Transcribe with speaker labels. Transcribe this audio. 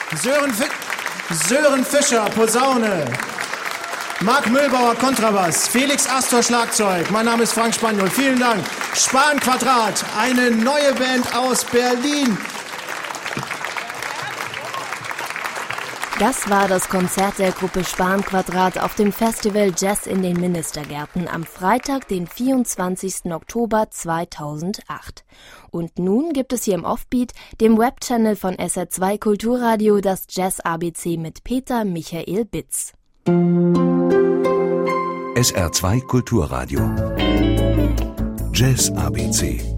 Speaker 1: Sören Fischer, Posaune. Marc Müllbauer, Kontrabass. Felix Astor, Schlagzeug. Mein Name ist Frank Spaniol. Vielen Dank. Spanquadrat, eine neue Band aus Berlin.
Speaker 2: Das war das Konzert der Gruppe Spanquadrat auf dem Festival Jazz in den Ministergärten am Freitag, den 24. Oktober 2008. Und nun gibt es hier im Offbeat, dem Webchannel von SR2 Kulturradio, das Jazz ABC mit Peter Michael Bitz.
Speaker 3: SR2 Kulturradio. Jazz ABC.